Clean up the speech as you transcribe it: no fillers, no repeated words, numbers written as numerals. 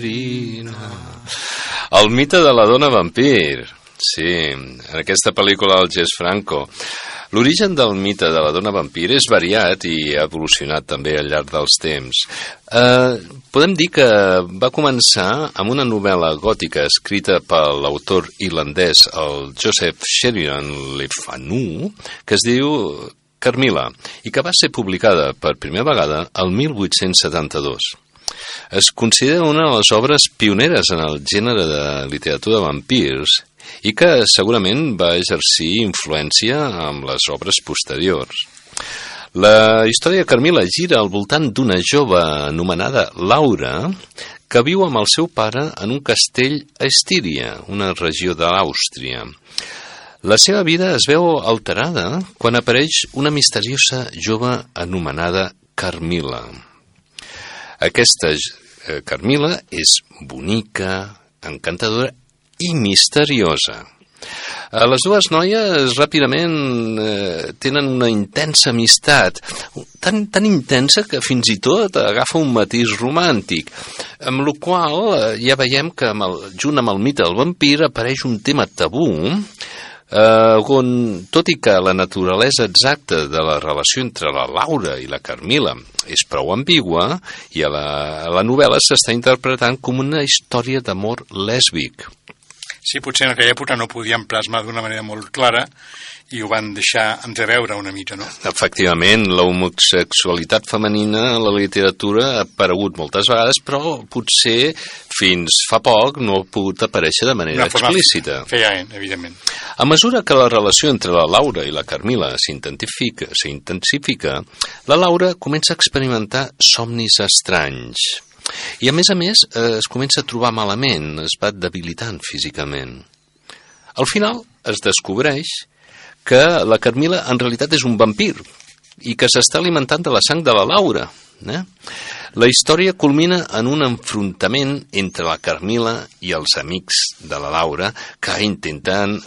El mite de la dona vampir. Sí, en aquesta pel·lícula del Jess Franco. L'origen del mite de la dona vampir és variat i ha evolucionat també al llarg dels temps. Podem dir que va començar amb una novel·la gòtica escrita per l'autor irlandès, el Joseph Sheridan Le Fanu, que es diu Carmilla, i que va ser publicada per primera vegada el 1872. Es considera una de les obres pioneres en el gènere de literatura de vampirs i que segurament va exercir influència amb les obres posteriors. La història de Carmilla gira al voltant d'una jove anomenada Laura que viu amb el seu pare en un castell a Estíria, una regió de l'Àustria. La seva vida es veu alterada quan apareix una misteriosa jove anomenada Carmilla. Aquesta Carmilla és bonica, encantadora i misteriosa. Les dues noies ràpidament tenen una intensa amistat, tan intensa que fins i tot agafa un matís romàntic, amb la qual ja veiem que junt amb el mite del vampir apareix un tema tabú, on, tot i que la naturalesa exacta de la relació entre la Laura i la Carmilla és prou ambigua, i a la novel·la s'està interpretant com una història d'amor lèsbic. Sí, potser en aquella època no podien plasmar d'una manera molt clara i ho van deixar entreveure una mica, no? Efectivament, la homosexualitat femenina a la literatura ha aparegut moltes vegades, però potser fins fa poc no ha pogut aparèixer de manera explícita. Feia, evidentment. A mesura que la relació entre la Laura i la Carmilla s'intensifica, la Laura comença a experimentar somnis estranys. I a més es comença a trobar malament, es va debilitant físicament. Al final es descobreix que la Carmilla en realitat és un vampir i que s'està alimentant de la sang de la Laura. La història culmina en un enfrontament entre la Carmilla i els amics de la Laura que intenten